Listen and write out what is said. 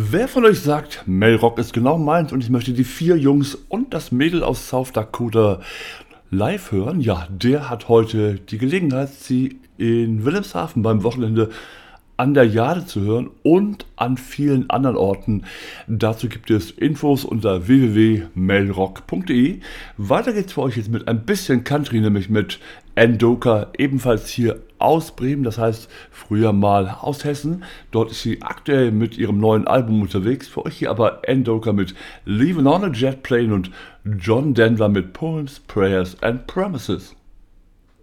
Wer von euch sagt, Mel Rock ist genau meins und ich möchte die vier Jungs und das Mädel aus South Dakota live hören? Ja, der hat heute die Gelegenheit, sie in Wilhelmshaven beim Wochenende an der Jade zu hören und an vielen anderen Orten. Dazu gibt es Infos unter www.melrock.de. Weiter geht's für euch jetzt mit ein bisschen Country, nämlich mit Endoka, ebenfalls hier aus Bremen, das heißt früher mal aus Hessen. Dort ist sie aktuell mit ihrem neuen Album unterwegs. Für euch hier aber Endoka mit Leaving on a Jet Plane und John Denver mit Poems, Prayers and Promises.